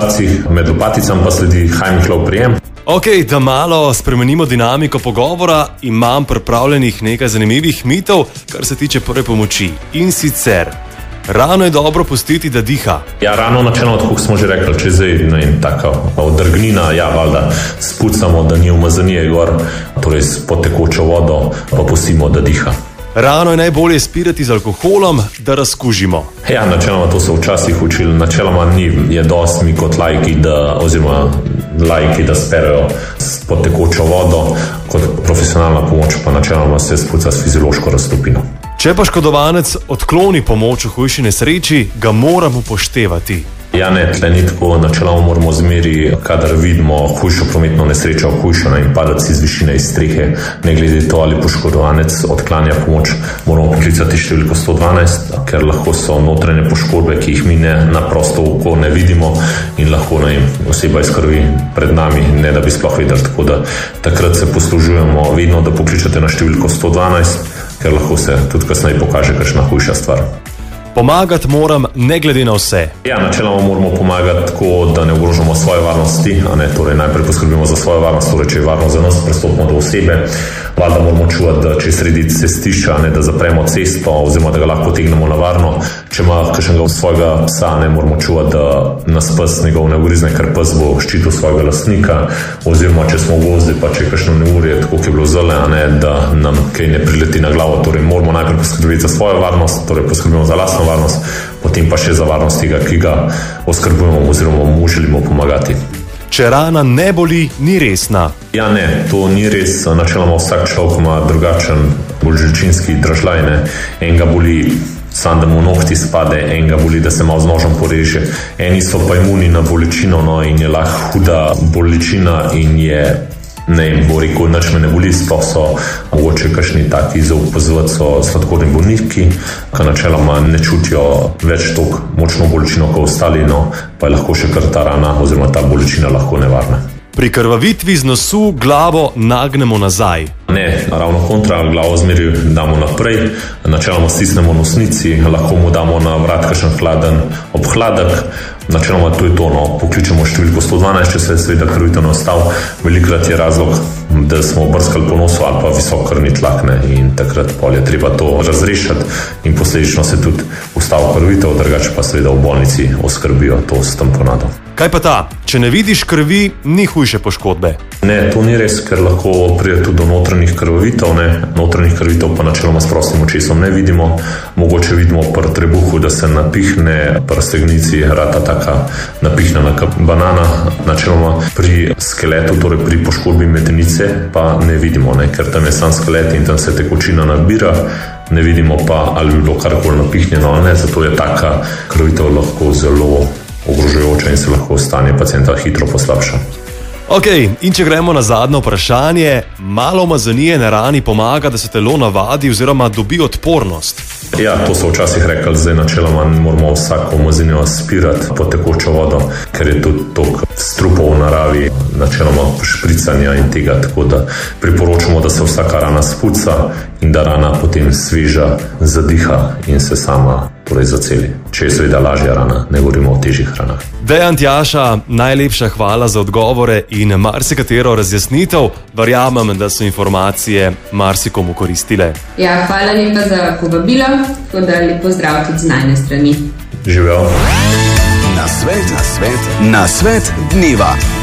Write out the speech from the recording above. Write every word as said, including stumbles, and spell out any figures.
udarcih, med lopaticami pa sledi Heimlichlov prijem. Ok, da malo spremenimo dinamiko pogovora, imam pripravljenih nekaj zanimivih mitov, kar se tiče prve pomoči. In sicer, rano je dobro pustiti, da diha. Ja, rano načeloma, tako smo že rekli, če zdaj ne vem, taka odrgnina, ja, valjda spucamo, da ni umazanije gor, torej s potekočo vodo pa pustimo, da diha. Rano je najbolje spirati z alkoholom, da razkužimo. Ja, načeloma to so včasih učili, načeloma ni, je dosti mi kot laiki, da, oziroma laiki, da sperejo s potekočo vodo, kot profesionalna pomoč pa načeloma se spuca s fiziološko raztopino. Če pa škodovanec odkloni pomoč v hujši nesreči, ga moramo upoštevati. Ja, ne, tle ni tako, načeloma moramo zmeri, kadar vidimo hujšo prometno nesrečo, hujšo in padec iz višine iz strehe, ne glede to, ali poškodovanec odklanja pomoč, moramo poklicati številko sto dvanajst, ker lahko so notranje poškodbe, ki jih mi ne na prosto oko ne vidimo in lahko ne, oseba iz krvi pred nami, ne da bi sploh videli, tako da takrat se poslužujemo vedno, da pokličate na številko sto dvanajst, ker lahko se tudi kasneje pokaže kakšna hujša stvar. Pomagati moram ne glede na vse. Ja, načeloma moramo pomagati tako, da ne ogrožamo svoje varnosti, a ne, torej najprej poskrbimo za svojo varnost, torej če je varno za nas, prestopimo do osebe, valjda moramo čuvati, da če sredi cestišča, ne, da zapremo cesto, oziroma da ga lahko tegnemo na varno, če ima kakšnega svojega psa, ne, moramo čuvati, da nas pes njegov ne ugrizne, ker pes bo ščitil svojega lastnika, oziroma če smo v gozdi, pa če je kakšno neurje, tako ki je bilo zale, a ne, da nam kaj ne prileti na glavo, torej moramo najprej poskrbeti za svojo varnost, torej poskrbimo za lastno varnost, potem pa še za varnost tega, ki ga oskrbujemo oziroma mu želimo pomagati. Če rana ne boli, ni resna. Ja, ne, to ni res. Načeloma vsak človek ima drugačen bolj želčinski dražljaj, ne. Enega boli sam, da mu nohti spade, enega boli, da se malo z nožem poreže. Eni so pa imuni na bolečino, no, in je lahko huda bolečina in je ne, bo rekel, nič me ne boli, sploh so mogoče kakšni taki za opazovati so sladkorni bolniki, ki načeloma ne čutijo več toliko močno bolečino kot ostali, no, pa je lahko še kar ta rana oziroma ta bolečina lahko nevarna. Pri krvavitvi z nosu glavo nagnemo nazaj. Ne, ravno kontra, glavo zmeri damo naprej, načeloma stisnemo nosnici, lahko mu damo na vrat kakšen hladen obhladek, načeloma to je to, no, pokličemo številko sto dvanajst, če se je seveda krvitev nastal, velikrat je razlog, da smo brskali po nosu ali pa visok krvni tlak, ne, in takrat pol je treba to razrešiti in posledično se tudi ustavi krvitev, drugače pa seveda v bolnici oskrbijo to s tamponadom. Kaj pa ta? Če ne vidiš krvi, ni hujše poškodbe. Ne, to ni res, ker lahko pride tudi do notranjih krvavitev, ne. Notranjih krvavitev pa načeloma s prostim očesom ne vidimo. Mogoče vidimo pri trebuhu, da se napihne, pri stegnici rata taka napihnjena kot banana. Načeloma pri skeletu, torej pri poškodbi medenice, pa ne vidimo, ne, ker tam je sam skelet in tam se tekočina nabira. Ne vidimo pa, ali bi bilo karkoli napihnjeno ali ne, zato je taka krvavitev lahko zelo ogrožujoča in se lahko stanje pacienta hitro poslabša. Ok, in če gremo na zadnje vprašanje, malo umazanije na rani pomaga, da se telo navadi oziroma dobi odpornost. Ja, to so včasih rekli, zdaj načeloma moramo vsako umazanijo spirati po tekočo vodo, ker je tudi toliko strupov v naravi, načeloma špricanja in tega, tako da priporočamo, da se vsaka rana spuca in da rana potem sveža zadiha in se sama torej zaceli. Če je seveda lažja rana, ne govorimo o težjih ranah. Dejan, Tjaša, najlepša hvala za odgovore in marsikatero razjasnitev. Verjamem, da so informacije marsikomu koristile. Ja, hvala lepa za povabilo, tako da lepo zdrav tudi z najne strani. Živel. Na svet, na svet, na svet dneva.